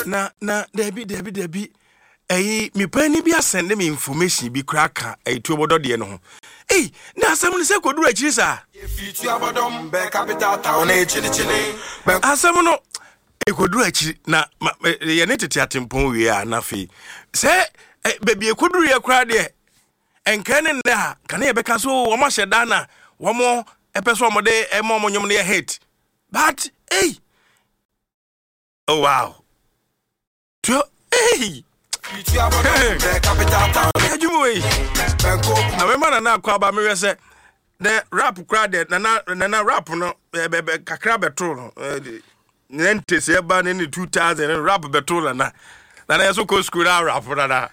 na Debbie. Me penny be send me information be cracker a two body no. Hey, now someone say could do a cheese. If you have a dumb back capital town, chili. As someone no, it could do a cheese. Now, the entity at Timpo, we are nothing. Say, baby, you could do a crowd there. And can there, can you because so much a dana, one more episode of day, a more on your head. But, hey, oh wow, hey. Now, remember now, Kwaba Mira said the rap crowded, Nana rap no, Kakra Betrol, Nentis, Eban in 2000 and rap Betrol and that. Then I also go school out rap for that.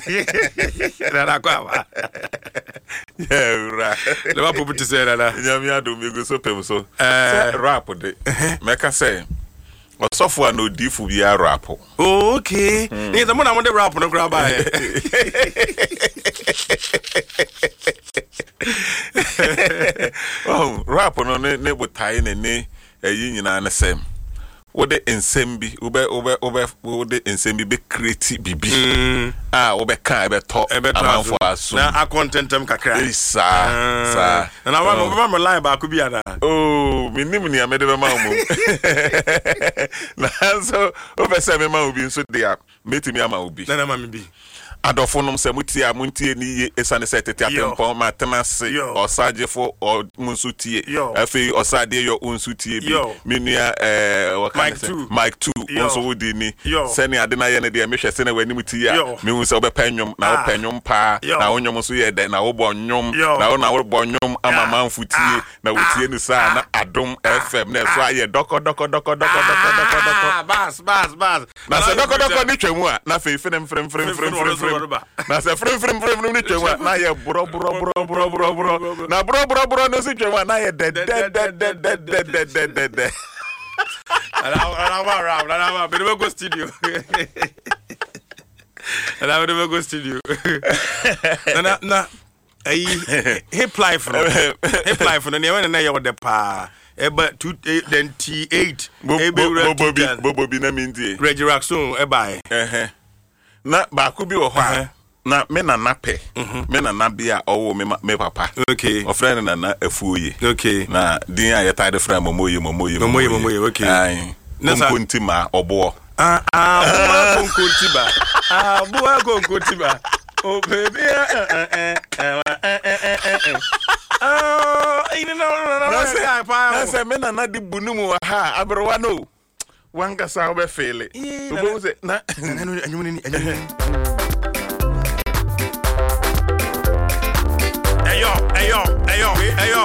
Yeah, right. The rap put to say that. Yamia do me go so pem so. Rap de. Make I say. Software no difu bi a rap. Oh, okay. Ni the money the rap no grab by. Oh, rap no ne botai ne eyi nyina na sem. Wo de ensem bi, wo de ensem bi be create bibi. Wo be kan be to amanfo aso. Na a contentem kakra. Sa. Na wa mo line ba ko bi ana. Oh, minim ni amede be ma mo. Na so o be se me ma obi so dia, metimi ama obi. Na ma me bi. Adofonom se mutia muntie ni ye esane se tete atempon ma tenase osagefo o munsutie afi osade yo unsutie bi menua Mike 2 onso wodi ni sene ade na ye ne de mehwe sene wani mutie a mehu se obepanyom na opanyom pa na onyom so ye de na wo bonyom na wo bonyom ama manfutie na wotie ni sa na Adom FM na so aye doko bas na se doko ni twemu a na fe frem na se frem ni twema na ye bro na bro no si twema na ye de Ala be go studio na hip life no ne when na ye wode pa eba 228 bobo bi na mindie Reggie Raxon eba na ba ku bi wo ha na me na nape me na nabia owo me papa okay o friend na afuoye okay na din a yeta de friend momoye okay ai na kontima obo kontiba kontiba oh baby na se me na di bunumu ha abrewa no wanga sa obe fele obo se na anyumuni ayo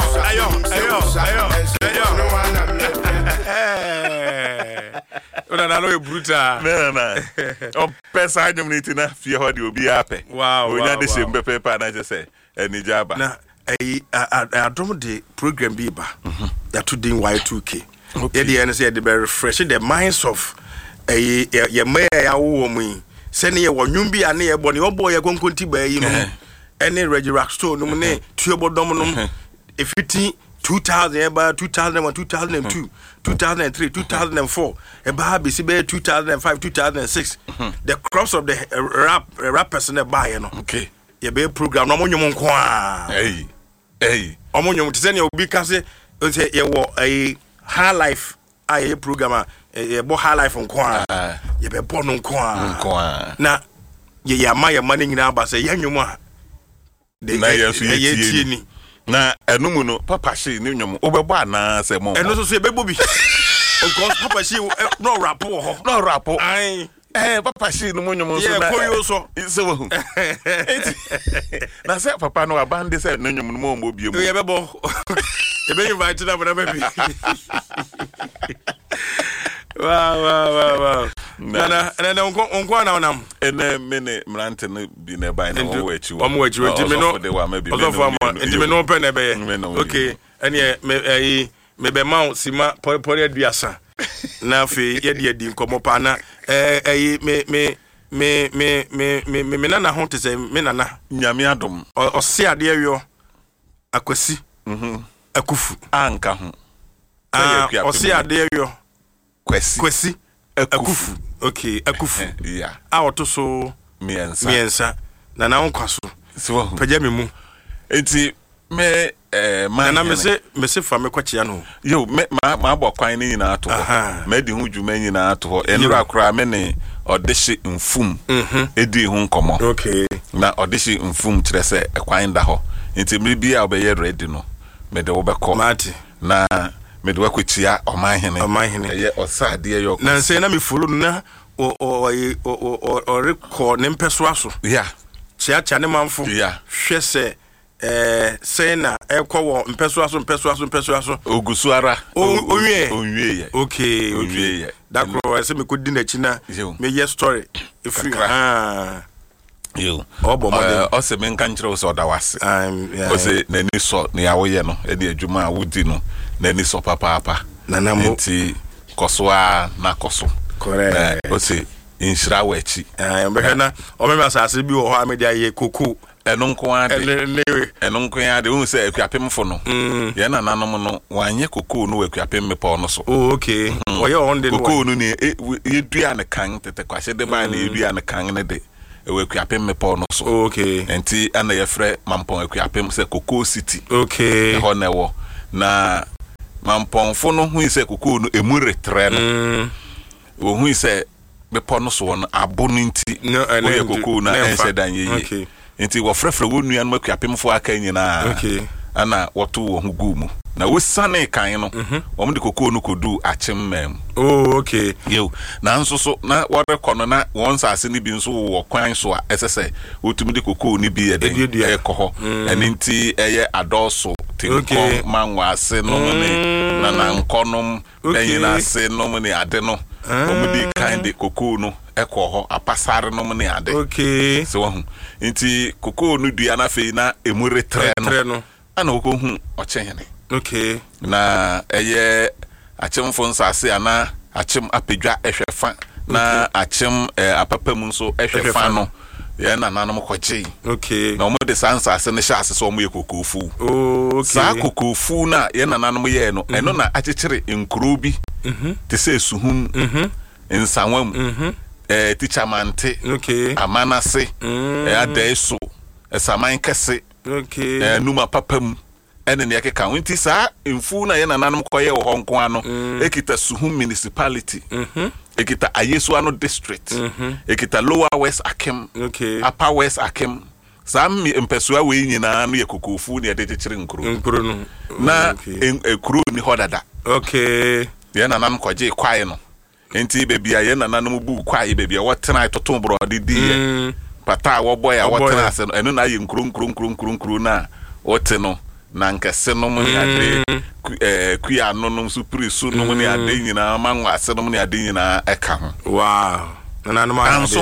ona no e bruta na o pesa anyumuni na fie ho de obi ape wow onya de sembe pepa na je se eni jaba na Adom de program bi ba ya to din Y2K okay the end say the refresh the minds of ye may ya wo mu se ne ye wonwum bi ane ye bone obo ye konkonti ba yi no any Reggie Raxton no ne tuobodom no efiti 2000 eba 2001 2002 2003 2004 eba be 2005 2006 the cross of the rappers in the buy no okay ye be program no monwum nko a omonwum te se ne obi ka se ye wo high life a program ye bo high life nko a ye be bo no nko a na ye yama ne nyina ba se yanwum a na ye tie ni na enumu no papa shi ni nwom obebo ana se mo eno so ebebo bi because papa shi no rap ai papa shi no nwom so na koyo so wo na se papa no abande se no nwom no mo biem ye bebo e be invite na baby wow na onko na onam ene mene mrante no bi na bai na wo wachi wo mo wachi me no me no pe na be okay ene me be ma sima pori aduasa na fe ye di nkomo pa na me na ho te se me na nyame adom o se ade ayo akwasi akufu anka ho o se ade ayo kwasi Akufu. Okay, Akufu. Yeah. Out so miensa. Na na nkwaso. So paja me mu. Enti me man na me se fa me kwachia no. Yo me ma bokwan ni na ato. Me di hu dwuma ni na ato. Enra kra me ne odehye mfum. Edi hu nkomo. Okay. Na odehye mfum kire se ekwan da ho. Enti me bia obeye ready no. Me de wo beko. Mate. Na me de wakwachia omahene. Eye osade ye yo. Na se na me follow na o record ne mpeso aso. Yeah. Chia ne manfo. Yeah. Hwe se say na ekwo wo mpeso aso. Ogusuara. Onwie. Okay. Onwie. That crow say me could di na chi na me ye story. If you Yo. Obo model. O se me nka nkyere so da wase. O se nani so ne awoye no e de adwuma a wodi no nani so papa. Nana mo nti kosoa na koso. Correct. O se inshira wachi. Mbehena o me asase bi wo ho amedia ye koko. Eno nko ade wo se akuapemfo no. Ye na nanom no wanye koko no akuapem mepa no so. Oh okay. Oye on de koko no ne ye dua ne kan tete kwahye de ba na ye dua ne kan ne de. Ewe akuapem mepa no so. Okay. Enti ana ye frɛ mampon akuapem se koko city. Okay. Ho na wo na mamponfo no hu ise koko no emu retre no. Wo hu ise mepa no so no abo no nti wo koko na ense dan ye. Okay. Enti wo frɛfrɛ wo nua no akuapemfo aka nyina. Okay. Ana woto wo hu gumu na wo sane kan no wo de koko no kodu achemmem. Oh okay. Yo na nso so na wo rekono na won sase ni bi nso wo kwan so a esese wotumi de koko ni bi e ko eni nti eye adoso tinko manwa ase no ne na nkonom benyina ase no ne ade no omudi kan de koko no eko ho apasare no ne ade. Okay. So wo nti koko no dua na fe na emure tre no ana wo ko hu ochehene. Okay. Na eye achemfo nsase ana achem apedwa ehwefa na achem apapam nso ehwefa no ye na nanom kwache. Okay. Na omo de sansase ne hyase so omo ye kokofu. Oh okay. Sa kokofu na ye na nanom ye no eno na akekere nkuro bi te se suhum nsanwam tichamante. Okay. Amanase adeso esaman kese. Okay. Numa papam ene ne yakeka nti sa mfu na ye nananom koye wo honko ano ekita Suhum municipality ekita Ayesu ano district ekita Lower West Akem. Okay. Upper West Akem sa mpesua we nyina no ye kokofu ne de kekere nkuro no na ekuro ni hodada. Okay. Ye nananom kwaje kwae no nti bebia ye nananom bu kwae bebia wotena toton brode di pata wo boy a wotena ase no eno na ye nkuro na wote no na nkese no mu ne ade kuya no no supri su no mu ne ade nyina manwa ase no mu ne ade nyina eka ho. Wow. Nananom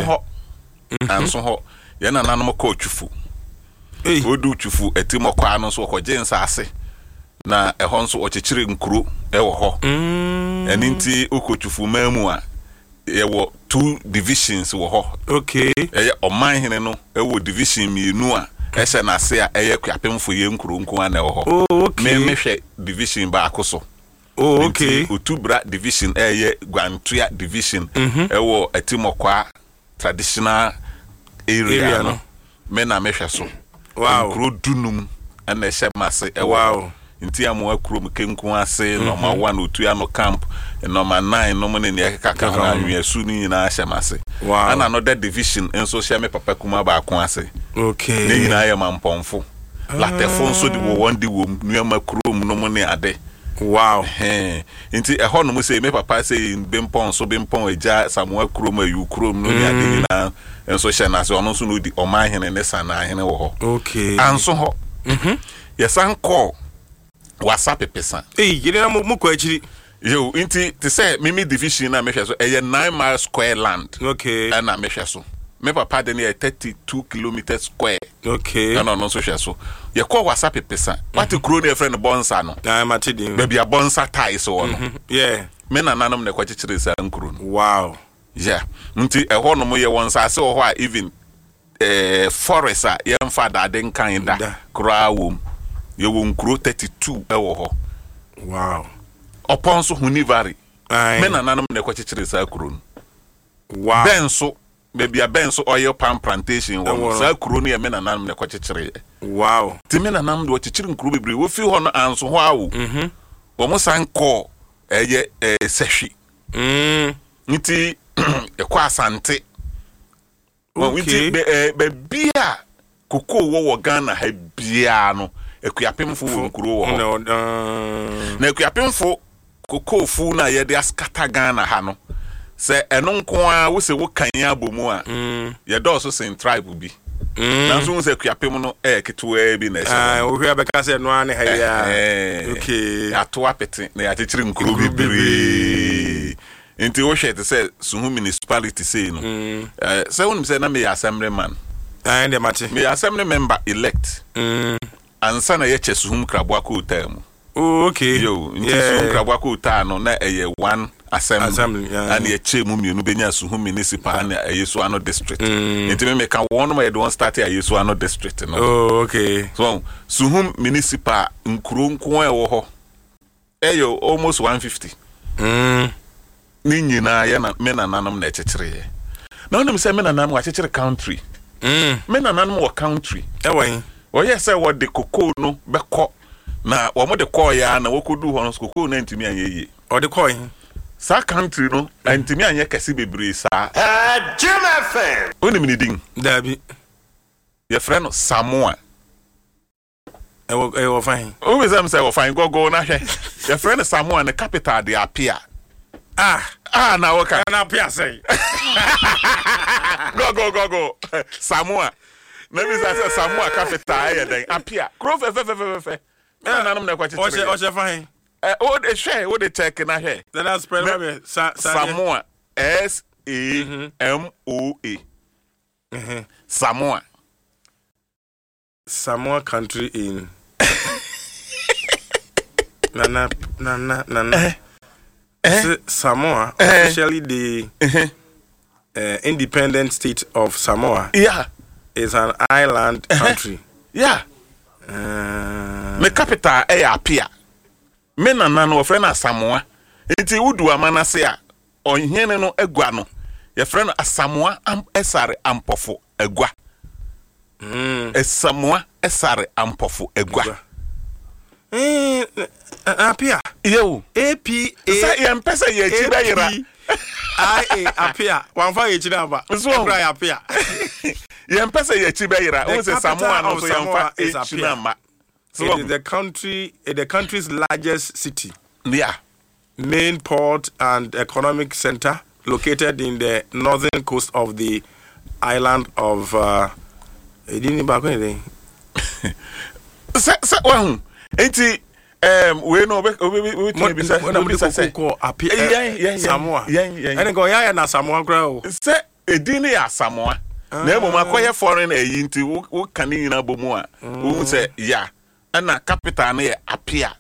anso ho ye nananom ko twufu odu twufu etimo kwa no so ko jensa ase na ehon so okekere nkuro ewo ho eni nti okotwufu mamu a yewo 2 divisions wo ho. Okay. Eye omanhene no ewo division mienu a ehye na se a eye kwapemfo ye nkuro nko ana wo ho. Oh okay. Me hwe division ba akoso. Oh okay. Otubra division eye Gwantua division ewo Etimokwa traditional area no. Me na me hwe so. Wow. Nkuro dunum ana ehye mase ewo. Wow. Nti amo akuro mkenku ase number 1 otu ano camp number 9 no mo ne kaka na anwiasu ni nyina ahyemase. Wow. Ana another division enso hye me papa kuma ba ko ase. Okay. Ne nyina ya mamponfo. Latefo nso di wo wondi wom nuama krom no mo ne ade. Wow. Nti eho no mo say me papa say bempon so bempon eja samoa krom ayu krom no ne ade nyina enso hye na ase ono nso no di omahene ne sanahene wo ho. Okay. Anso ho. Yesan call WhatsApp pesa. Yele na mo ko akiri. Yo, inti te say mimi division na mehwe so 9 miles square land. Okay. Na mehwe so. Me papa de ne 32 kilometers square. Okay. Na no so hwe so. Ye call WhatsApp pesa. What kro na friend bonsa no. Na matidi. Baby a bonsa tie so no. Yeah. Me na nanom ne kwakekere sa nkro no. Wow. Yeah. Nti eho no mo ye won sa se ho a even forest a ye mfa da de nkan da. Kra wom. Ye won kro 32 ewo ho. Wow. Upon so hunivari me nananum ne kwachichire sa kuro no wow benso baby a benso oil palm plantation wo sa kuro no ye me nananum ne kwachichire wow ti me nananum de kwachichire nkuro bebre wo fi ho no anso ho awo wo mo san ko eye sehwi nti ekwa asante nti be bia koko wo Ghana ha bia no ekuapemfo wo nkuro wo na ekuapemfo koko fu na ye de askata Ghana ha no se eno nko a wo se wo kan abomu a ye do so sen tribe bi na so se ekuapem no ketewa bi na se wo hwe abeka se no ane ha ya okay ato apete na ya chichiri nkuro bi nti wo hwe te se Suhum municipality say no se wonim se na me assembly man and the mate me assembly member elect ansa na ye che Suhum Kraboako hotel mu okay yo nti Suhum Kraboako hotel no na eye one assembly and ye che mu mienu benya Suhum municipal na Yesu Ano district nti me ka won ma ye don start ya Yesu Ano district no okay so Suhum municipal nkuro nko e wo ho eyo almost 150 ni nyina ya na me nananum na echechire ye na onim se me nananum wa chechire country me nananum wa country ewan oye se wo de koko no beko na wo mo de ko ya na wokodu ho no koko na ntimi anyeye o de ko sa country no ntimi anye kase bebre sa Jim FM onim ni din dabi ye friend Samoa ewo fine o we say wo fine go na hwe ye friend Samoa na capital de Apia na waka na Apia say go Samoa na mi say Samoa capital e den Apia kro fe na nanum na kwachi o she fine o de share o de check na here that spell me Samoa SAMOA Samoa country in Nana Samoa officially the independent state of Samoa is an island country me capital Apia me nana no friend Samoa nti wudu amanase a onhene no agua no ye friend Samoa esare ampofo agua Samoa esare ampofo agua Apia yo APA sa ye mpesa ye chiba yira Apia wanfa ye china ba so Apia ye mpesa ye chiba yira o se Samoa no so yanfa e china ma so it is the country's largest city yeah main port and economic center located in the northern coast of the island of enti we no we say Samoa and go ya na Samoa grow say edini ya Samoa na emo makoye foreign nti wo kan nyina bomu a wo say ya na capital na ye Apia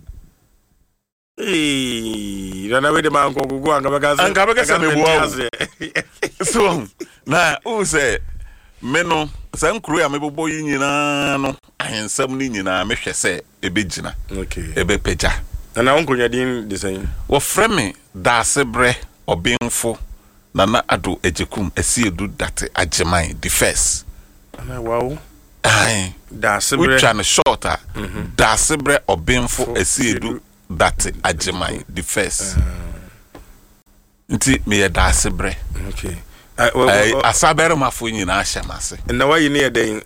rana we de man ko gugu angabeka me buawo so na wo say me no sa nkuru ya mebobo yi nyina no ahensam ni nyina mehwe se ebegina ebepeja na onkonya din design wo frame Dasebre Obinfo na ado ejekum esiedu date ageman the first na wow Dasebre ucha na short Dasebre Obinfo esiedu date ageman the first nti me Dasebre asabere mafo nyina ahyamase na wayi ne den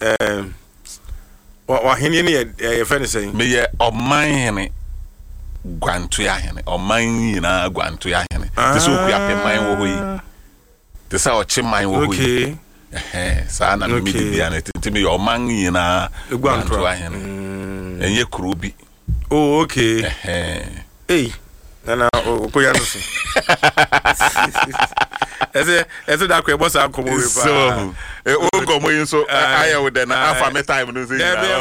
wa hene ne ye fene sen me ye oman gwantu ya hene oman nyina gwantu ya hene te so ku apeman wo hoyi te sa o chiman wo hoyi sa na me di bia na te me oman nyina gwantu ya hene enye kuro bi nana okoya no so ese da ko ebosa akomo we pa so o komo yin so aya wo de na afa me time no say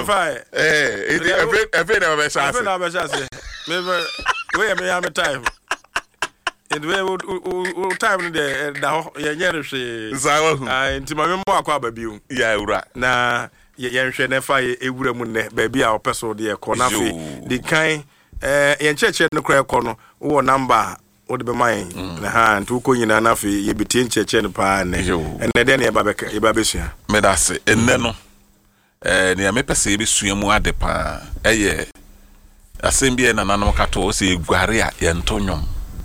every na be chance we me ya me time and we time no de da ye nyere hwe zawo nti ma me mo akwa ba biu ya ewura na ye nhwe na fa ye ewura mu ne ba bia opeso de ko na fe di kan ye ncheche no kra ko no wo number what be mine na ha ntu ko nyina na fe ye betie ncheche no pa ne ene de ne ye ba besua me da se enne no ne ya mepese ye besua mu ade pa eye asembie na nanom kato o se eguare a ye ntonyom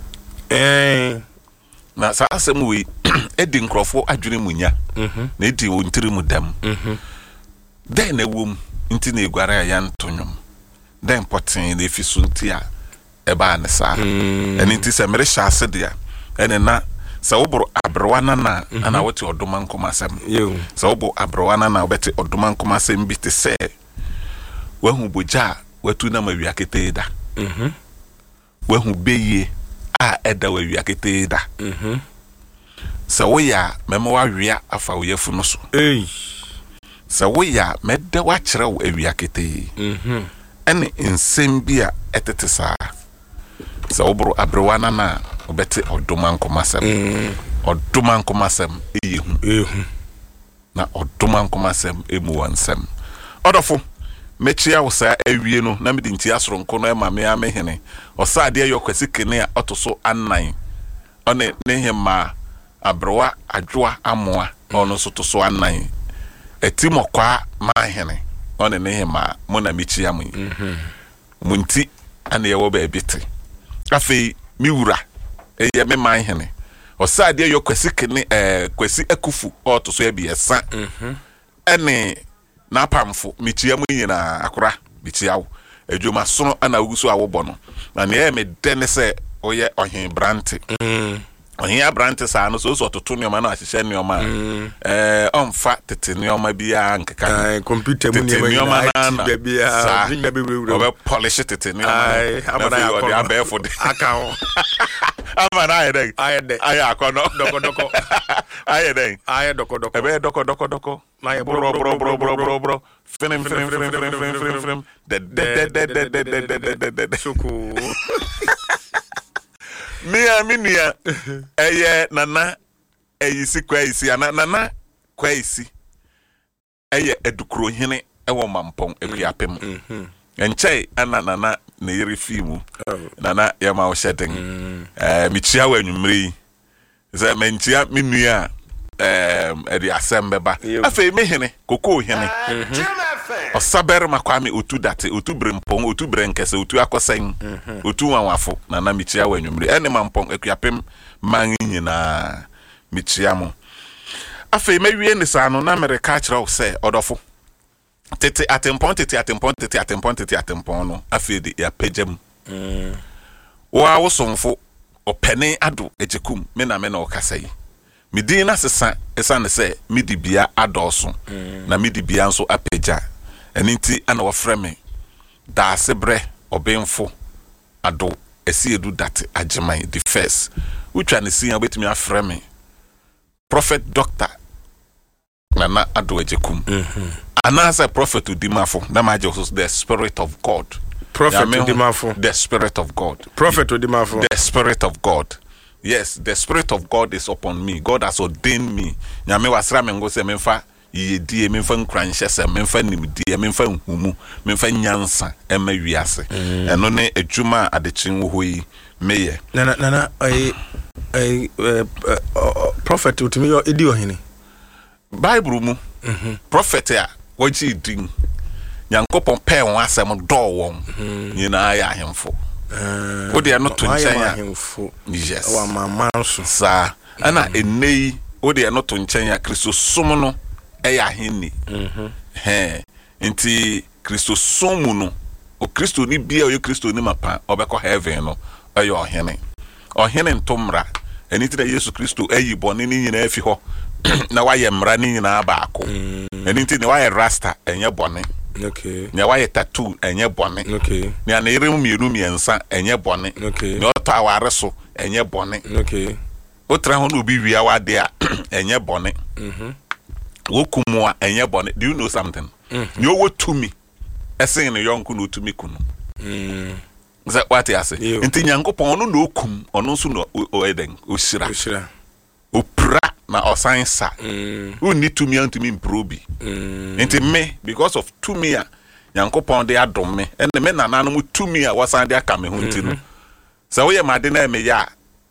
na sa asem wi edi nkrofo adwene munya na edi wontiri mu dam den na wom nti na eguare a ye ntonyom den potin na efisu nti a eba ne sa eni nti se mere hyase dia ene na sa wobro abrowana na ana wote odoma nkomasem sa wobro abrowana na obete odoma nkomasem bi te se wahu boja watu na mawia keteda wahu beye a eda wawia keteda sa woya memo wawia afa woyefu no so sa woya medda wa kire wo awia kete ene nsem bia etete sa wobro abrowana na obete odoma nkomasem eyehu na odoma nkomasem emu wansem odofo mechia wo sa awie no na mede nti asoro nko no ema me amehene osade ayokwasi kene a otoso anan one ne hema abrowa adwoa amoa ono so toso anan etimokwa mahene one ne hema mo na mechia mu munti ane ye wo ba ebite afei miwura eye me mahene osade ayokwasi kene kwasi akufu otoso ebiesa ene na pamfo mitia mu nyina akora mitia wo adwuma sono ana wuso awobo no na ne me dene se oye ohin brante ohin brante sa no so toto ne ma na ahihye ne ma onfa tete ne ma bia nkeka computer mu ne ma na bia zinga be wura obe polish tete ne ma amana ya ko abefo de aka amana ayede aya akono doko ayede aye doko ebe doko na ye bro film de suku Mia eye nana eyisi kwaisi nana kwaisi eye edukro hene ewo mampon ekuapem enchei ana nana na yiri fimu nana yama o shedding michia wa nwumre ze menchia minua edi asembeba afa mehene koko hene osaber makwame otu date otu brempon otu brenkese otu akosen otu wanwafo nana michia wa nwumre ene mampon ekuapem man nyina michia mo afa mewie ne sa no na America kira o se odofo tete atempon no afedi ya pejam wa wosomfo opene ado ejekum me na okasai midin na sesa esa ne se midibia adoso na midibia nso apeja eninti ana wofreme da sebre obenfo ado esiedu date ajeman the first utwa ne sia betimi afreme prophet doctor na ado ejekum and as a prophet to Dimafo, Namajo, the Spirit of God. Prophet to Dimafo. The Spirit of God. Prophet to Dimafo. The Spirit of God. Yes, the Spirit of God is upon me. God has ordained me. Nyame wasra mengo se memfa yedie memfa nkranhye se memfa nimdie memfa nhumu memfa nyansa ema wiase. Eno ne adwuma adechin wo yi meye. Nana prophet utimi yo edi ohini. Bible mu. Prophet ya waji din Nyankopon pe won asem do won nyina ya ahemfo wo de no to nchen ya yes wa mamanso sa ana enei wo de no to nchen ya Kristo som no ya ahenni nti Kristo som no o Kristo ni bia o Kristo ni mapa obekọ heaven no ayo ohene ntomra eniti da Yesu Kristo ayi boni ni nyina afi ho na waye mra ni nyina baako eniti ne waye rasta enye boni okay ne waye tattoo enye boni okay ne ana ire mienu miensa enye boni okay ne oto aware so enye boni okay otra ho no bi wia wade a enye boni wokumwa enye boni. Do you know something? Ne owo tumi esen ne yonku no tumi kunu za what you say enti Nyankopon no no okum ono so no eden osira opra na osansa who need to me antumi improbe enti me because of to me Nyankopon de adom me and me nananom to me wasan de aka me ho enti no so we ma de na me ya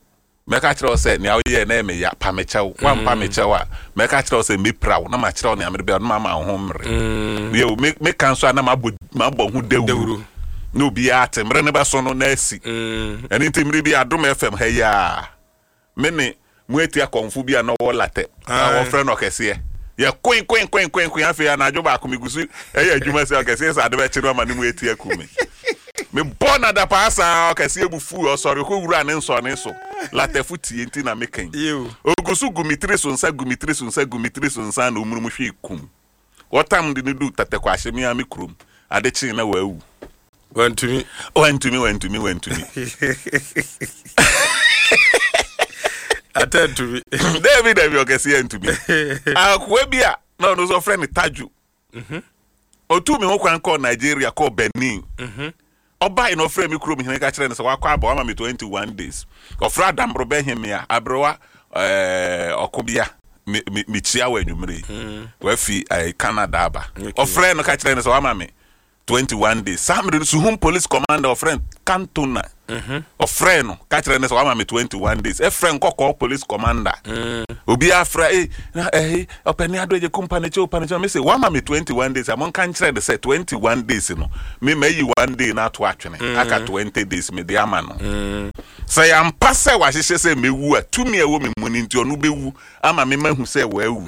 meka kyerɛ sɛ ne awye na me ya pa me kyɛw wa pa me kyɛw a meka kyerɛ sɛ me prawo na ma kyerɛ ne amere be no mama ho mre ye me kan so na mabɔ ho dawuru no bi atemre ne ba so no na asi ene ntimre bi Adom FM ha ya me ne mu etia konfu bi na wo late wo frɛ no kɛse ye kwen afi ya na adwo ba akomigusu eya adwuma se kɛse sa de be kyerɛ ma ne mu etia kumi me bona da pasa kɛse ebufu o sɔre ko wura ne nso ne so late futi enti na mekan ogusu gumitri so nsa na omuru mu hwe kum wotam de ne du tatekwa ahyemi a me krom ade kyin na wawu wantumi atentumi David okesi antumi akwa bia na no so friend Taju otu me ho kwan ko Nigeria ko Benin oba ino friend me kuro me ka kire ne se wakwa aba ma me 21 days ofra dambro be him ya abrewa okobia me chia wa anwumre wa fi Canada aba ofra no ka kire ne se wa ma me 21 days samre suhum police commander of friend Cantona of friend no ka kire ne se wa ma me 21 days e friend kokko police commander obi afra opani adoje company che me say wa ma me 21 days amon kan kire de say 21 days no me mayi 1 day na to atwene aka 20 days me de ama no say am passe wa hihye say mewu a tumi e wo me muni nti onu bewu ama me mahu say wa awu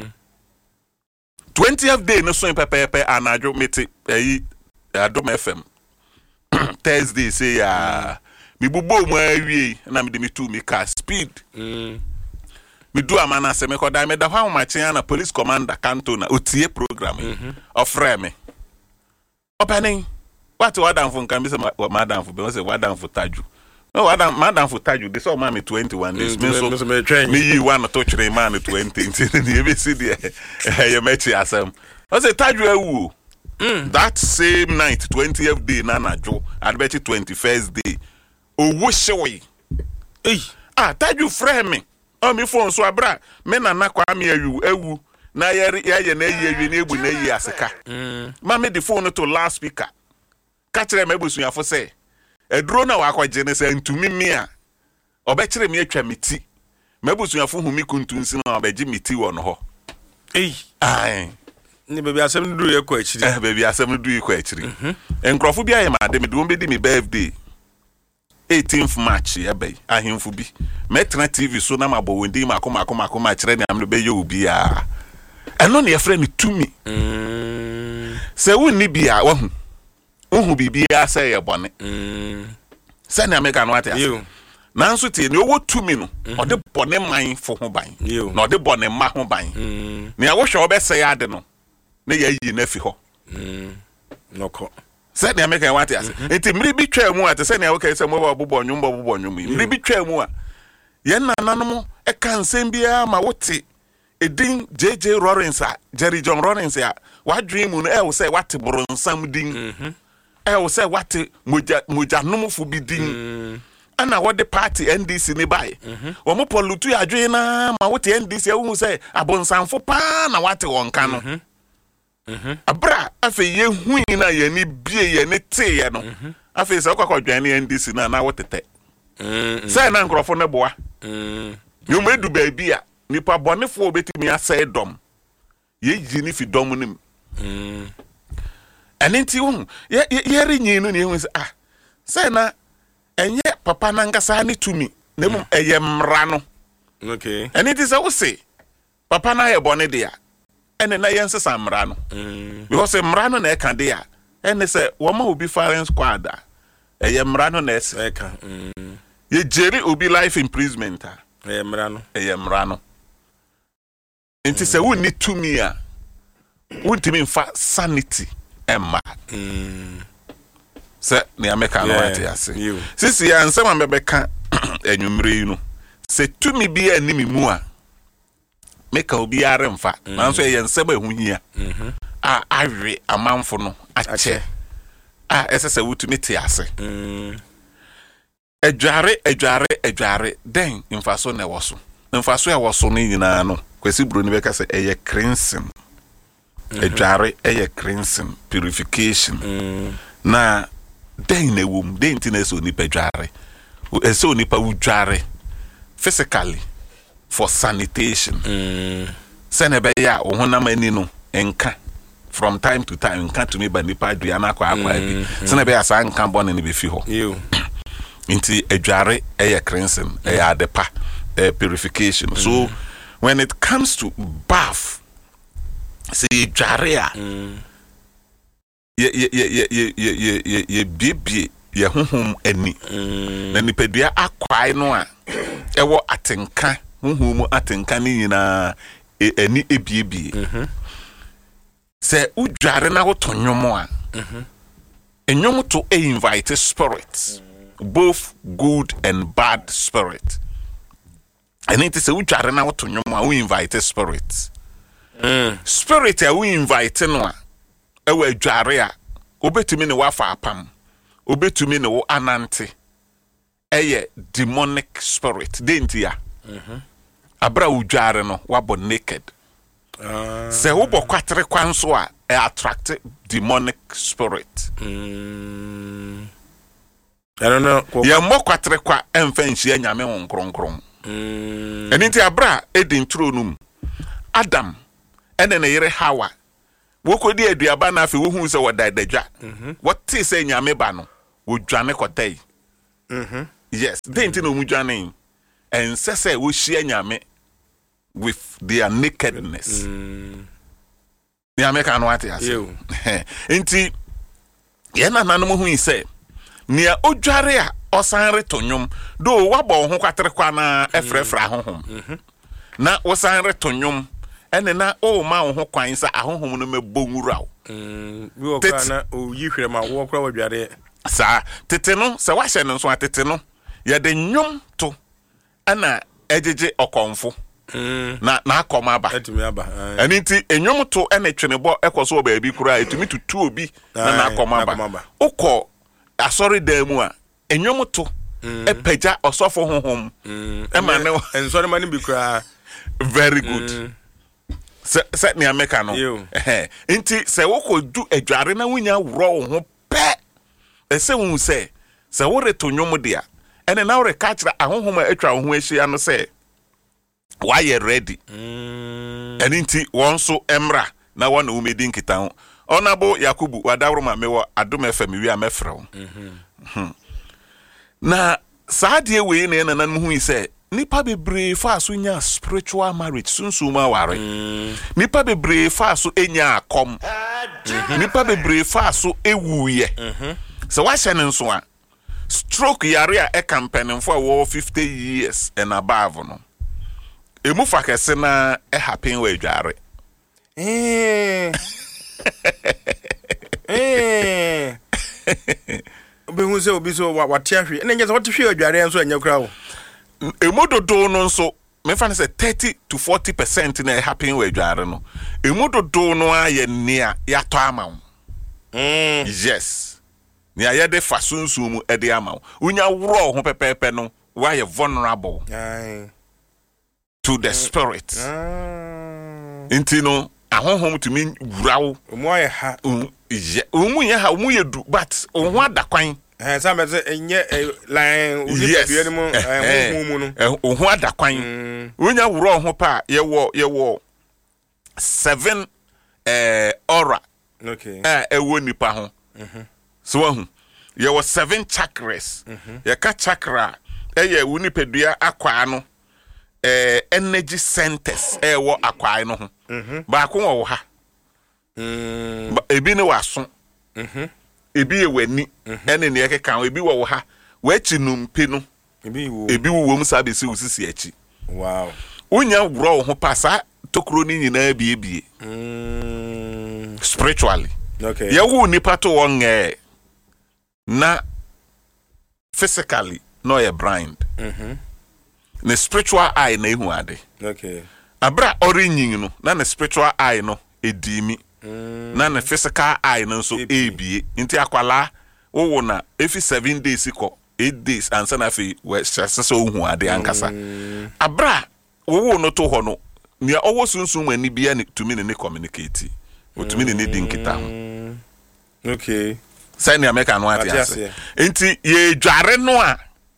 20th day no so pepepe anadwo meti Adom FM Thursday say me bubo mu awie na me de me tu me car speed me do amana se me koda me da hwa ma kyen na police commander Cantona otie program ofre me opening what wadam fun kan be se madam fun be say wadam fun Taju no madam fun Taju this all ma me 21 days me so me yi one to kire ma me 20 nti e be see there e mechi asem o say Taju awu that same night 20th day na najo adbeti 21st day owo hyewe Taju frame me o mi phone so abra me na kwa me awu na ye na yi na egbu na yi aseka ma me the phone to last speaker ka kire me busuafo say eduro na wakwaje ne say ntumi mi a obekire me atwa meti me busuafo hu mi kuntunsi na obeji meti wo no ho ni baby asem ndu ye kwa akiri baby asem ndu ye kwa akiri enkrofo bia ye ma de me do be di me birthday 18th March ebe ahemfu bi metna TV so na mabo wendi makoma kire ne amlo be ye obi a eno ne ye frɛ ne tumi se wonni bia wahu bibia sɛ ye bɔne sɛ ne ameka no ate nanso tie ne owo tumi no ɔde bɔne man fo ho ban na ɔde bɔne ma ho ban ne a wo hwɛ obɛsɛ ya de no ne ya yi na fi hɔ nokɔ sɛ ne ameka wate ase enti mmiri bi twa mu ate sɛ ne woka sɛ mo ba bobɔ nwum mmiri bi twa mu a ye nananom e kan nsɛm bia ma wote edin JJ Lawrence Jerry John Lawrence a wadwen mu no e wo sɛ wate boronsam din e wo sɛ wate moja nomfo bi din ana wode party NDC ni bai wo mo polutu adwen na ma wote NDC a wo sɛ abonsamfo pa na wate wonka no abra afi ye hui na ye ni bie ye ne te ye no afi sɛ kwakwadwan ne NDC na wotete sɛ na nkrofo ne boa yo medu baabi a nipa bonefo obetimi asɛ dom ye yi ni fi dom nim anenti wo ye renyi no ne hu sɛ sɛ na enye papa na ngasa ne tumi na mum eye mra no okay anenti sɛ wo se papa na ye bone de a ene na ye nsesa mra no because mra no na e kan de a ene sɛ wo ma obi firing squad a eye mra no na e ka ye jeri obi life imprisonment a eye mra no enti sɛ wo ni tumi a wontimi mfa sanity emma sɛ ne ameka no ate ase sisi ya nsɛm a mebɛka anwumre yi no sɛ tumi bi animi mu a meka obi are mfa nanso yɛ nsɛm a ehunhia a awe amanfo no akyɛ a ɛsɛ sɛ wotumi te ase adware den mfaso na ɛwɔ so mfaso a ɛwɔ so no nyinaa no kwasi bro ni bɛka sɛ ɛyɛ cleansing adware ɛyɛ cleansing purification na den na wom den ti na so nipa dware eso nipa wudware physically for sanitation. Senebe ya ohunam ani no enka from time to time enka to me ba nipa aduana akwa bi. Senebe ya sa nka bone ne be fi ho. Inti adware cleansing adepa purification. So when it comes to bath, say adware ye bibi ye honhom ani na nipadua akwai no a ewo atenka honhom atenka ni nyina ani ebiebie se udware na wotonnwom a enwom to invite spirits, both good and bad spirit. And it is a udware na wotonnwom a we invite spirits. Spirit a we invite no a ewo adware a obetumi ne wafa apam, obetumi ne wo anante eye demonic spirit dentia abra udware no wabo naked se wo bokwatre kwanso a attract demonic spirit. I don't know. Ya mokwatre kwa emfanhia nyame won kronkron enti abra edin tronum Adam ene ne yere Hawa wokodi aduaba na afi wo hu se wodadadwa what is say nyame ba no wodwane kotai yes denti no mudwane en sese wo hia nyame with their nakedness nyame kan what ya say enti ye na nanom hu ise nia odware a osan retonwom do wabo ho kwatre kwa na efrefra honhom na osan retonwom ene na o ma ho kwan sa ahohom no mebonwuraw bi o kwa na o yihwere ma wo kra wadware sa tete no se wa hye no so atete no ye de nwom to ana ejeje okonfo na akoma aba etumi aba ani nti enwom to ene twenebo ekoso oba bi kura etumi tutu obi na akoma aba ukọ asori demu a enwom to epeja osofo honhom e ma ne ensori mani bi kura very good. Set me a mechano. Inti se woko du adware na wunya wro ho pe. Ese won se wore to nwom dia. Ene na wore ka kira ahohoma atwa ho ahia no se why you ready. And inti wonso emra na wana umedi nkita ho. Onabo Yakubu wadawro ma mewo Adom FM wi amefra ho. Na saadie we na na nan hu ise nipa bebre fa so nya spiritual marriage sunsuma ware nipa bebre fa so enya akom nipa bebre fa so ewuye so wa hye nso a stroke yare a e campaign for 50 years and above no emu fa kese na e happen we dware obi hu se obi so wate ahwe na nya se wate hwe adware nso anya kura wo emododo no nso me fa say 30 to 40% na happen we dware no emododo no aye nia ya to amawo yes ni aye de fasunsun mu e de amawo unya wro ho pepepe no why you vulnerable to the spirit intino ahohom to me wurawo omo aye ha omu ye ha omu ye du but oho adakwan some say enye line udi mu mu no oho adakwan unya wuro ho pa ye wo 7 aura okay ewo nipa ho so wahu ye wo 7 chakras ye ka chakra ye wo nipadua akwa no energy centers ewo akwa no ho ba ko wo ha ebi ne waso ebi ye wani ene ne yekeka ebi wo ha wachi numpe no ebi wo mu sabesi usisi achi wow unya wro ho pasa tokro ni nyina biebie spiritually okay ye wo nipa to won na physically no ye blind ne spiritual eye na ehu ade okay abra orinyin no na ne spiritual eye no edimi na ne physical eye no so ebie nti akwala wo na efi 7 days ko 8 days ansa na fi we sese ohu ade ankasa abra wo no to ho no nia owo sunsun mani bia ne tumi ne communicate o tumi ne di nkita ho okay sai ne America no ati ase nti ye dware no a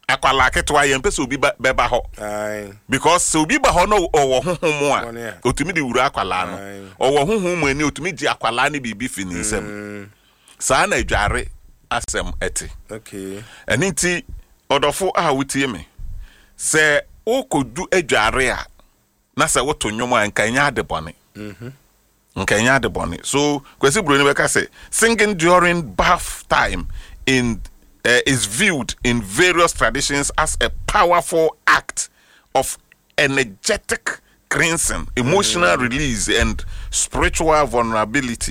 akwala ketwa ye mpese obi beba ho because so obi ba ho no owo honhom a otumi de wura akwala no owo honhom ani otumi di akwala ne bibi fini nsem saa na adware asem ete okay eniti odofo a wutie me se okodu adware a na se woto nwom a nkanya de bone nkanya de bone so kwesi bro ni beka se singing during bath time is viewed in various traditions as a powerful act of energetic cleansing, emotional release, and spiritual vulnerability.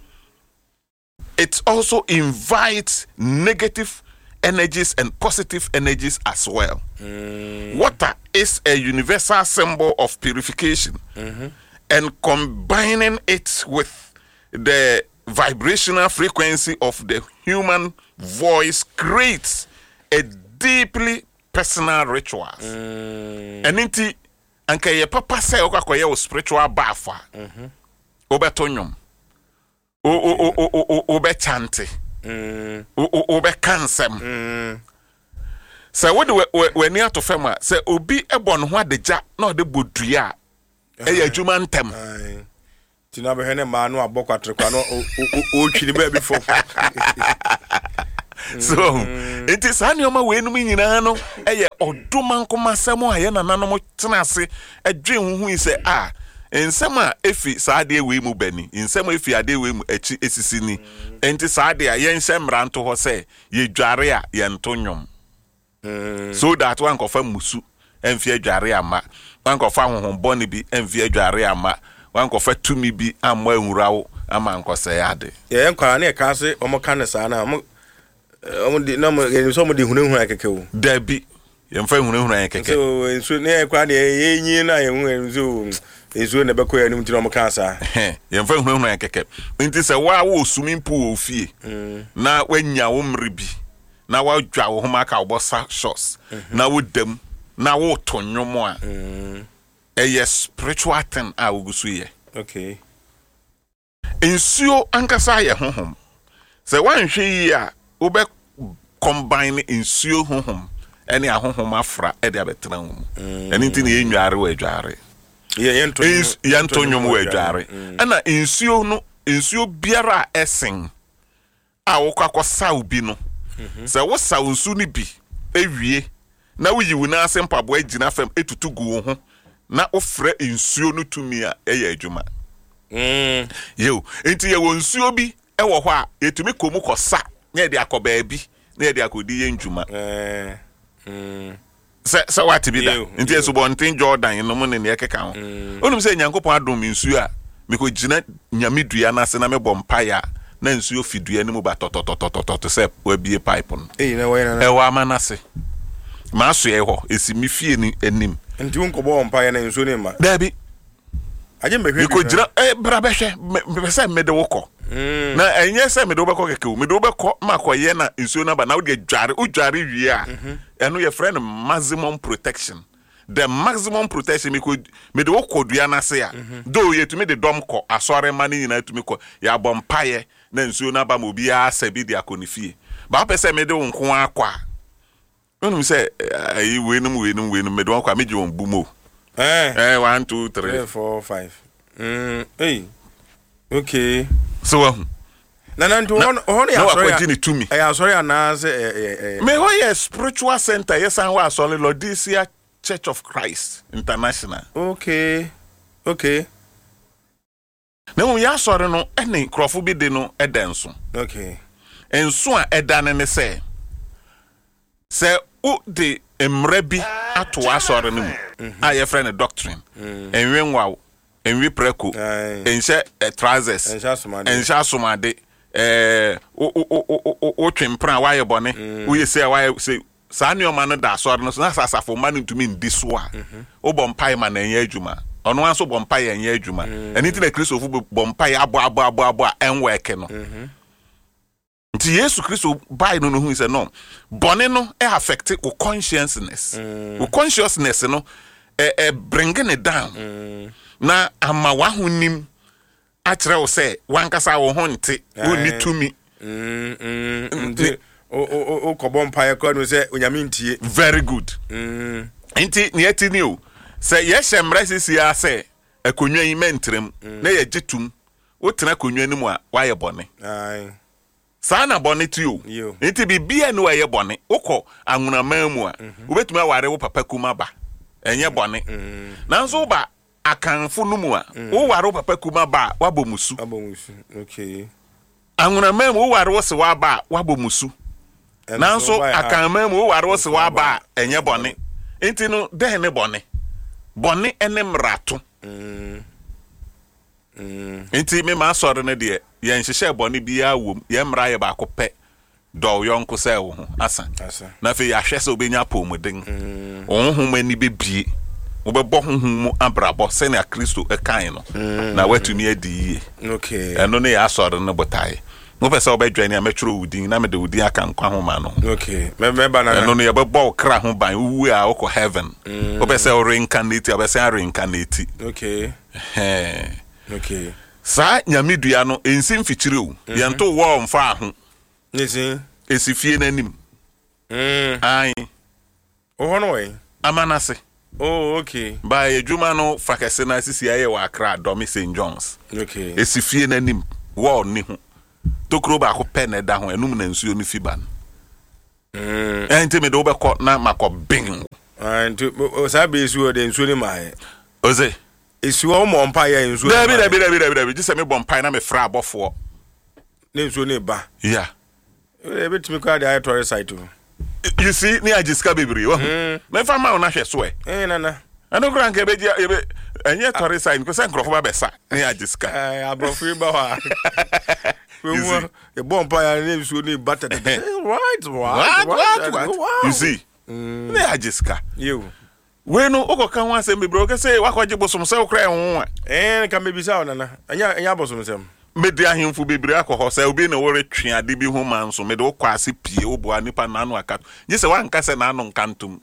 It also invites negative energies and positive energies as well. Water is a universal symbol of purification, and combining it with the vibrational frequency of the human voice creates a deeply personal ritual. And inti anka ye papa say okakoye o spiritual bafa. Obetonyum. Obe chante. Obe kansem. Say we near to fema say obi ebon ho adegya na ode bodua. Eye adwuma ntem. Tina be hene ma no abokwatreka no o twini ba bi fo. So it is anyoma we no nyina no eye oduma nkomasem a ye nananom tenase adwe huhu ise ensem a efi saade we mu bani ensem efi ade we mu echi esisi ni enti saade a ye nhyem ranto ho se ye dware a ye nto nwom so that one kofa musu emfi adware ama one kofa honhom boni bi emfi adware ama one kofa tumi bi amma enwurawo ama nkose yade ye nkwara na ka se omo kan sa na omo di na mo so mo di hunehun akekewo dabi ye mfa hunehun akeke so enso ne kwa de ye nyi na ye hu enso enso na beko ya nim ti na omo kan sa ye mfa hunehun akeke nti se wa wo swimming pool ofie na wanya wo mribi na wa dwa wo homa ka wo sa shots na wo dem na wo to nwomo a yes spiritual thing a wo gusu ye okay ensuo ankasa ye honhom se wan hwe yi a wo be combine ensuo honhom ene ahonhom afra e de abetra hom ene nti na enware wa adware ye nto nwom wa adware ana ensuo biara esen a wo kwakosa obi no se wo sa nsu ni bi ewie na wo yiwu na asempabo agina fam etutu gu wo ho na ofre ensuo no tumi a eye adwuma yo enti ye wo nsuo bi e wo ho a etumi komu kosa na de akoba bi na de akodi ye ndwuma se what bi da enti eso bonten Jordan no mo ne ne keka ho onum se Nyankopon adom nsuo a me ko gina nyamedua na se na me bompaya na nsuo fidua ne mu ba tototototo se wa bie pipe no na wa na e wa manase ma so ye ho esi mi fie ni anim enti won ko bompaya na nsuo ne ma dabi aje mbehwe ko gina bra behwe me se me de woko na enye se me do beko keke me do beko makoye na nsuo na ba na wo de dware wie a eno ye friend maximum protection the maximum protection me de woko dua na se a do ye tumi de dom ko asore mani nyina tumi ko ya bompaye na nsuo na ba mo bia asabi de akonifie ba pese me de wonko akwa onum se ayi wenum me de wonko meje won bumo 1 2 3 4 5 hey okay so na nto hono ya sorry akwa ni tumi sorry anase me ho ye spiritual center yes an wa sorry Laodicea Church of Christ International okay na mo ya sorry no ene krofo bi de no edenso okay enso a edane ne se o de emre bi ato asore no mu a ye friend doctrine enwenwa enwi preko ense trousers ense asomade o twempra wa ye bone wo ye se wa se sa nioma no da asore no na sasafo ma no ntumi ndi so a o bompai ma na enye adwuma ono anso bompai enye adwuma eni ti na Kristo fu bompai abo enweke no nti Yesu Kristo bai no hu se no bone no e affect your consciousness no bringing it down na ama wa honim a kire wo se wankasa wo ho nte woni tumi o kobon pa yakwa no say onyame ntie very good enti ne yetini o say ye hyemra sisi ya say akonwa yi mentrem na ye gitum wo tena akonwa ni mu a wa ye bone ai sa na bone ti o enti bibia no ye bone wokọ anwunaman mu a wo betuma ware wo papa kuma ba enye bone nanso ba akanfo no mu a wo ware wo papa kuma ba wa bomusu okay anwunaman mu wo ware wo se wa ba wa bomusu nanso akanman mu wo ware wo se wa ba enye bone enti no den ne bone ene mrato enti me ma sɔre ne de ye nhyehyɛ bɔne bia wom ye mra ye ba ko pɛ dɔw yɔnko sɛ wo ho asa na fe ya hwɛ sɛ obenya pomuden wo ho mani bebie wo bɛbɔ ho mu abrabɔ sɛ na Kristo ɛkan no na watumi adi yie okay ɛno ne ya sɔre ne botae mo pɛ sɛ obɛdwane a mɛtwero wudin na mede wudin aka nkwa ho ma no okay me banana ɛno ne ye bɛbɔ kra ho ban wu a wo kɔ heaven wo pɛ sɛ reincarnate a bɛ sɛ reincarnate okay okay sa nyamedua no ensim fikyire o yento wo mfa ho nisi esifie nanim ai ohono we amanase oh okay ba edwuma no fakese na sisi aye wa Accra Domi St John's okay esifie nanim wo ni ho tokro ba ko pɛ na da ho enum na nsuo ni fiban enti me do be kɔ na makɔ bing enti sa be nsuo de nsuo ni mai oze Isuo mo mpa ya nsuo. Dabi just me bompa na me fra abofo. Na nsuo ne ba. Yeah. E betimi kwa dey tourist site. You see, ni ajiska bebre wo. Me fa ma una hwe so e. Nana. Ano kran ke beji enye tourist site ko se nkrofo ba besa ni ajiska. Abrofri ba wa. We wo e bompa ya na nsuo ne ba tete. What? You see? Ni ajiska. You. We no okoka ho asem bebre o ke say wakwaje bosom se okra ho a ka mebisa onana anya bosom sem medi ahemfu bebre akọ say obi na wore twe ade bi ho manso mede wo kwase pie obo anipa nanu akato nyi se wanka se nanu nkantum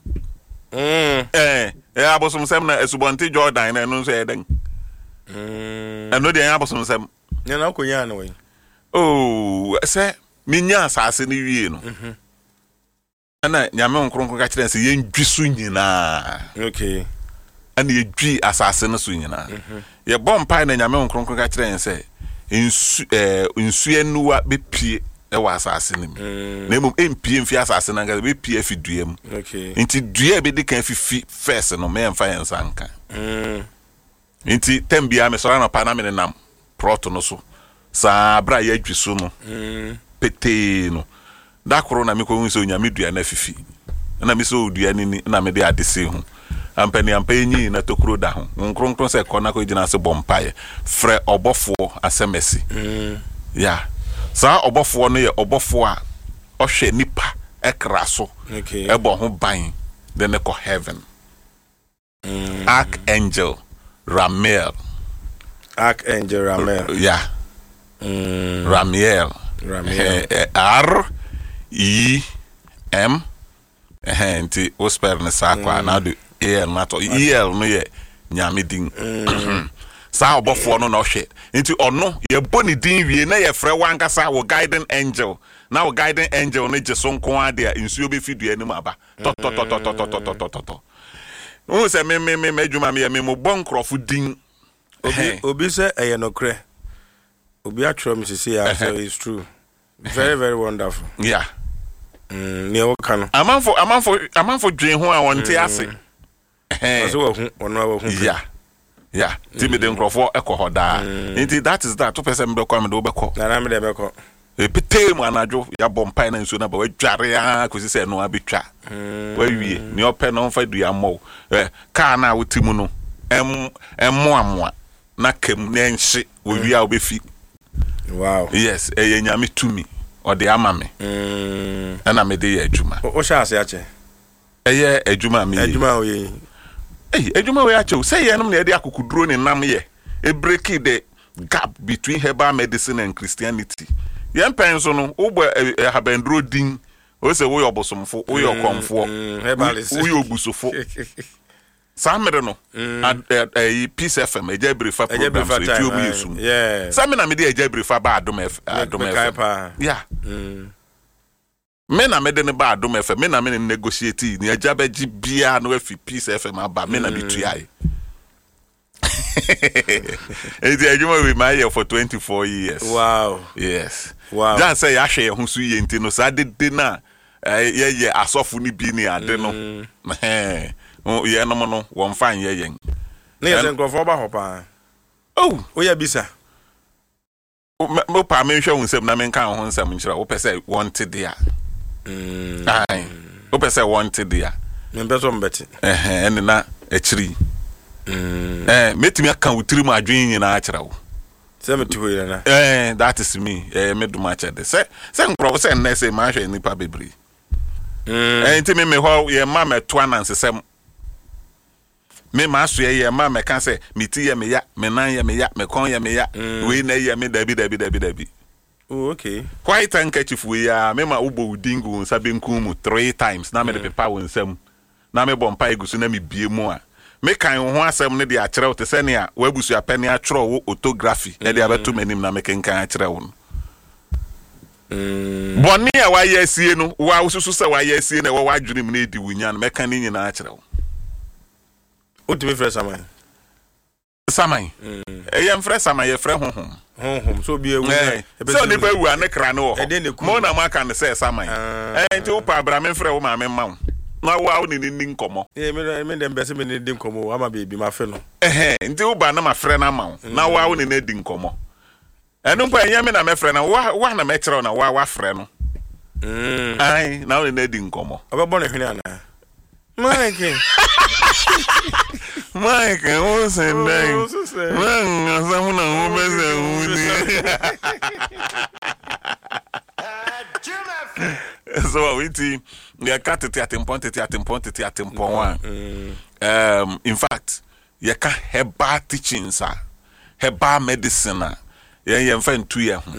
abosom sem na esubonte Jordan na no so eden eno de anya bosom sem nya na konya na we se minya asase ni wie no ana nyame nkronkron ka kire se yendwisu nyina okay ana yedwi asase no so nyina ye bompa na nyame nkronkron ka kire se nsu enuwa bepie e wa asase nim na emum empie mfi asase na ga bepie afiduam okay nti dua be de kan fifi first no me mfa yensa nka nti tembia me sora na pa na me nam proto no so sa bra ye adwisu no pete no da korona me ko hu so nyame dua na fifi na me so dua ni na me de adese hu ampani ampanyi na tokuro da ho nkronkron se kona ko gina se bompaye frɛ obofo asemesi ya sa obofo no ye obofo a ohwe nipa ekraso ebo ho ban de ne ko heaven Archangel Ramiel yeah Ramiel R-E-M enti osper ne sakwa na do el nato el no ye nyame din sa obofo no na ohwe enti ono ye boni din wie na ye frɛ wankasa wo guiding angel na wo guiding angel ne jeso nko ade a nsuo be fidua anim aba to o se me adwuma me mo bonkrofo din obi se eye no kre obi atro me say so it's true very very wonderful yeah ne o kan amanfo dwen ho a wonte ase so wo hu ono wo hu yeah timi de nkrofo ekoho da nti that is that to person be kwa me do be ko na me de be ko epite mu anadwo ya bompa na nsu na ba wadware a kosi se no abetwa wawie ne ope no mfa du ya mo ka na wotimu no emmoamoa na kem na enhye owi a obefi wow yes nyame tumi ode ama me na me de ya adwuma o sha ase ache adwuma me adwuma o ye adwuma we ache say ye no na de akokuduro ne nam ye e break the gap between herbal medicine and Christianity yen pen so no wo habendro din o se wo yobosomfo wo yokomfo wo yobusofo samere no Peace FM ejabrifa program so etiomu yesu samena me de ejabrifa ba adom yeah me na me de ne ba Adom FM me na me negotiate ni agya ba gi bia no afi Peace FM aba me na bituai it's a we my year for 24 years. Wow. Yes. Wow. Just say ya share hu su ye ntino sa de na ye asofu ni bi ni ade no. Ye no no won fan ye yen. Na ye nkrofo ba hopa. Oh, ya bisa. Mo pa me hwe hu sem na me kan ho nsem nkyira wo pese wanted dia. Ai. Wo pese wanted dia. Me beso mbeti. Ene na echiri. Metimi aka wutiri mu adwen nyina akira wo. Se metu here na. That is me. Me do match de. Se nkro se na se ma hwe nipa bebre. Enti me ho ye ma meto anansesem. Me ma so ye ma me kan se meti ye me ya, me nan ye me ya, me kon ye me ya. We na ye me dabi. Oh, okay. Quite handkerchief we ya me ma ubo udingu nsa benkum mu 3 times na me de pepa wo nsam. Na me bompa egusu na me bie mu a. Me kan ho asem ne de akere wo te se ne a wabusu apani akere wo autography e de abeto manim na me kenkan akere wo. Boni a wa ye sie no wa ususu se wa ye sie na wa wadwene mu na edi wunya no me kan ni nyina akere wo. Otime fresh saman. Saman. Yem fresh saman ye fresh honhom. So be ewu. So ni ba wu anekra no ho. Mo na ma kan se saman. Enti wo pa bra me fresh wo ma me ma wo. Na wa ni nkomo. Me dem bese me ni nkomo ama baby ma fe no. Nti wo ba na ma frɛ na ma wo. Na wa ni na di nkomo. Enu pa enya me na me frɛ na wa na me kyerɛ na wa frɛ no. Ai, na wo ni na di nkomo. Ababo ne hwene ana. Mike, who said that? Someone who so we see the cat at impont. In fact, you can have teachings, have medicine. Yeah, find 2 years.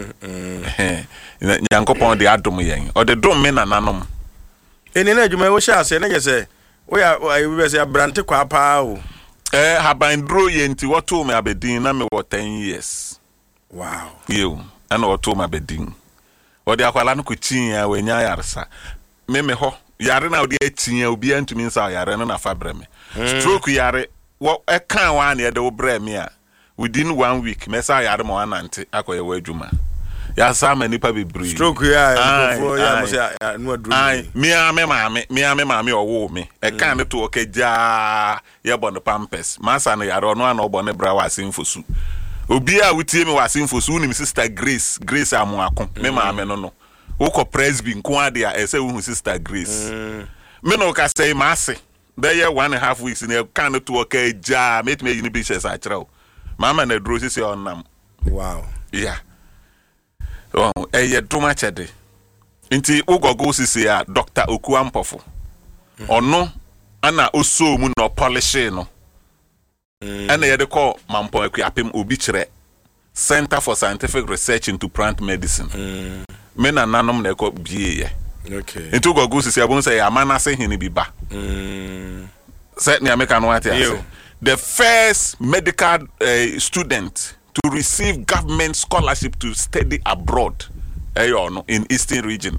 Yankopon the Adom yen, or the drum men and anum. Eni na adwuma wo sha ase na je se we be se brante kwa pa o haban dro ye nti woto me abedin na me 10 years. Wow. You and woto me abedin o de akwala no kuchin ya we nya yarsa me ho yare na o de atin ya obi antumi nsa yare no na fa breme stroke yare wo e kan wa na de wo breme a within 1 week me sa yare mo anante akoye wa adwuma. Ya sama nipa bibri stroke ya mo se no adru me mame owo me e kan ne to okagya ye bon pampers masa no yare no ana obo ne bra wasimfosu obi a wutie me wasimfosu nim sister Grace amuako me mame no wo presby nko ade a ese wo sister Grace me no ka say maase be ye 1.5 weeks ne kan ne to okagya make me uni pictures a kire mama na dro sisi onam. Wow. Yeah. Oh, duma chede. Inti ugogo sisi ya Dr. Okuampofo. Ono ana oso mu no polish no. Ana ye de call mampo akuapem obi kire Center for Scientific Research into Plant Medicine. Me na nanom na ko bie ye. Okay. Inti ugogo sisi abun say amana se hini bi ba. Set ni American what ya. The first medical student to receive government scholarship to study abroad in Eastern region.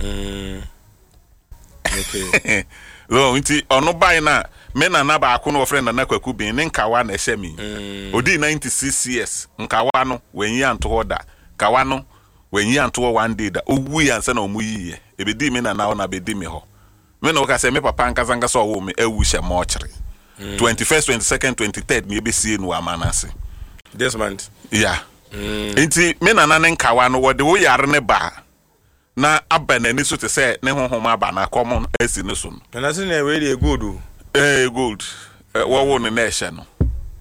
Okay. So inti ono bai na me na ba akwo no friend na kwaku bin ne nkawa na ehye mi. Odi 96 years nkawa no wenyi anto da. Kawa no wenyi anto one day da. Owu ya nsa na omu yiye. Ebedi me na na bedi me ho. Me no ka se me papa nkaza ngasa owo me ewu hye mo kire. 21st, 22nd, 23rd me be see no amanase. This month. Yeah. Inti me na nkawa no wo de wo yare ne ba na abana ni so te say ne honhom aba na common esi ne so no. Na se na we dey good o. Good. Wo ne na ehye no.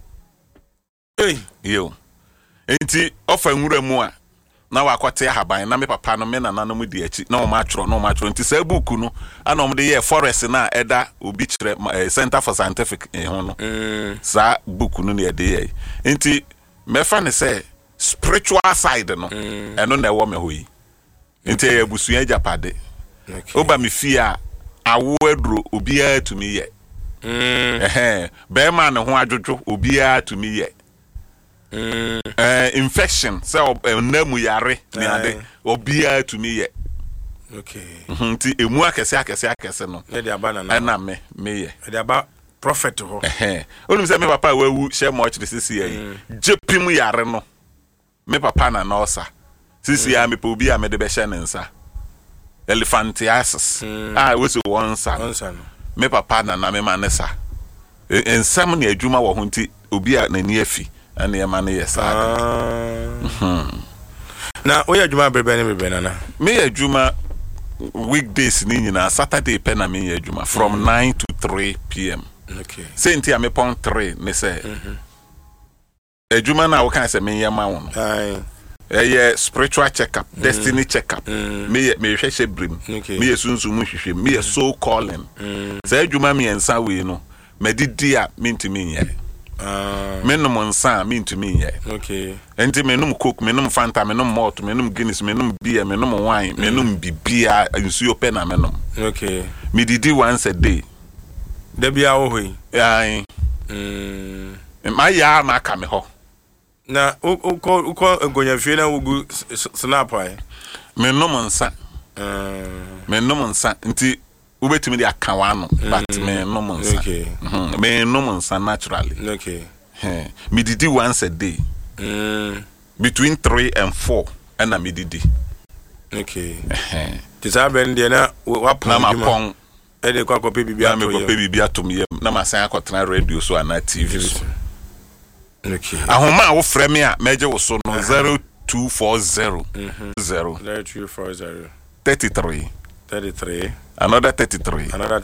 Yo. Inti ofa nwura mu a na wakote haban na me papa no me na nanom di achi na o ma twro nti sa book no ana o de ye forest na eda obi kire Center for Scientific ho no. Sa book no na de ye. Inti me fa ne say spiritual side no eno na ewo me hoyi nti e busua japade oba me fia awo aduro obi a tumi ye be ma ne ho adwodwo obi a tumi ye infection so namu yare ni ade obi a tumi ye Okay. Nti emu akese no. E dey aba na. Na me ye. E dey aba prophet ho. Onum say me papa wawu share much the sisi yi. Jepim yare no. Me papa na osa. Sisi ya me pe obi a me de be hye nensa. Elephantiasis. We so one son. Me papa na me manesa. Ensam ne adwuma wo ho nti obi a na ni afi ana e ma ne yesa. Na oya adwuma bebe na. Me adwuma weekdays ni nyina Saturday pe na me adwuma from 9 to 3 p.m. Okay. Senti a me pon 3 me say. Adwuma na wo kan say me yema wo no. Spiritual checkup, destiny checkup. Me hwehwe brim. Me sunsun mu hwehwe. Me soul calling. Say adwuma me ensa we no. Me didi a me ntimi ye. Me no monsa me ntimi ye. Okay. Enti me num coke, me num Fanta, me num malt, me num Guinness, me num beer, me num wine, me num bibia nsuo pe na me num. Okay. Me didi once a day. Da bia wo hoyi. Ai. Ma ya ma ka me ho. Na uko ngonyafie na ugu snap ai. Me num nsa. Me num nsa nti ubetimi di akawa no but me num nsa. Okay. Me num nsa naturally. Okay. Me didi once a day. Between 3 and 4 and me didi. Okay. Tisa ben dia na wapon na mapon e de kwa kope bibia to me kope bibia to me na masan akotena radio so ana TV so. Okay. Ahoma wo frɛ me a meje wo so no 0240 0240 33 33 another 33